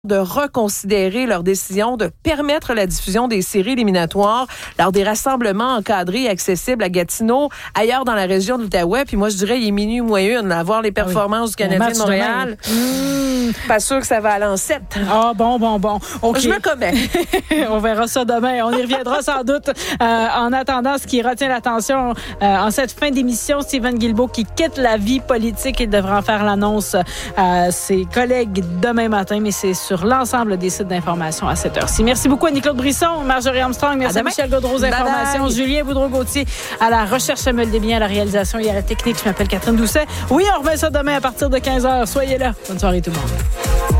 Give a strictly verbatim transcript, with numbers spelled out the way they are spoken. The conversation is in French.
de reconsidérer leur décision de permettre la diffusion des séries éliminatoires lors des rassemblements encadrés et accessibles à Gatineau, ailleurs dans la région de l'Outaouais. Puis moi, je dirais, il est minuit moins une, à voir les performances oui. du Canadien de Montréal. Mmh. Pas sûr que ça va aller en sept. Ah, bon, bon, bon. Okay. Je me commets. On verra ça demain. On y reviendra sans doute. Euh, en attendant, ce qui retient l'attention euh, en cette fin d'émission, Stephen Guilbeault qui quitte la vie politique. Il devra en faire l'annonce à ses collègues demain matin, mais c'est sur l'ensemble des sites d'information à cette heure-ci. Merci beaucoup à Nicole Brisson, Marjorie Armstrong, merci à, à Michel Gaudreau aux informations, bye bye. Julien Boudreau-Gauthier à la recherche, Samuel Desbiens à la réalisation et à la technique. Je m'appelle Catherine Doucet. Oui, on remet ça demain à partir de quinze heures. Soyez là. Bonne soirée tout le monde.